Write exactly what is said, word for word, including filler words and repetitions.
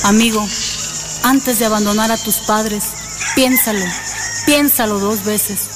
Amigo, antes de abandonar a tus padres, piénsalo, piénsalo dos veces.